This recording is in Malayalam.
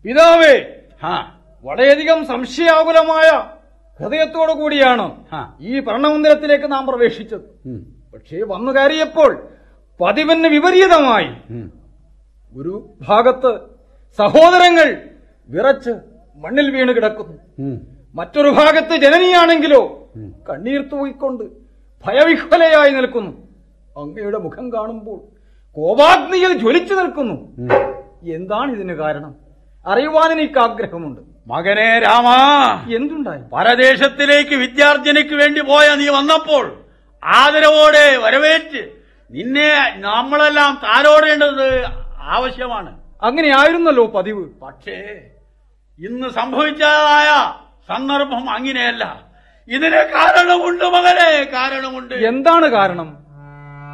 പിതാവേ, വളരെയധികം സംശയാകുലമായ ഹൃദയത്തോടു കൂടിയാണ് ഈ ഭരണമന്ദിരത്തിലേക്ക് നാം പ്രവേശിച്ചത്. പക്ഷേ വന്നു കയറിയപ്പോൾ പതിവിന് വിപരീതമായി ഒരു ഭാഗത്ത് സഹോദരങ്ങൾ വിറച്ച് മണ്ണിൽ വീണ് കിടക്കുന്നു, മറ്റൊരു ഭാഗത്ത് ജനനിയാണെങ്കിലോ കണ്ണീർ തൂയിക്കൊണ്ട് ഭയവിഹ്വലയായി നിൽക്കുന്നു. അങ്ങയുടെ മുഖം കാണുമ്പോൾ കോപാഗ്നിയിൽ ജ്വലിച്ചു നിൽക്കുന്നു. എന്താണ് ഇതിന് കാരണം? അറിയുവാൻ എനിക്ക് ആഗ്രഹമുണ്ട്. മകനെ രാമ, എന്തുണ്ടായി? പരദേശത്തിലേക്ക് വിദ്യാർജനയ്ക്ക് വേണ്ടി പോയ നീ വന്നപ്പോൾ ആദരവോടെ വരവേറ്റ് നിന്നെ നമ്മളെല്ലാം താരോടേണ്ടത് ആവശ്യമാണ്. അങ്ങനെയായിരുന്നല്ലോ പതിവ്. പക്ഷേ ഇന്ന് സംഭവിച്ചതായ സന്ദർഭം അങ്ങനെയല്ല. ഇതിന് കാരണമുണ്ട് മകനെ, കാരണമുണ്ട്. എന്താണ് കാരണം?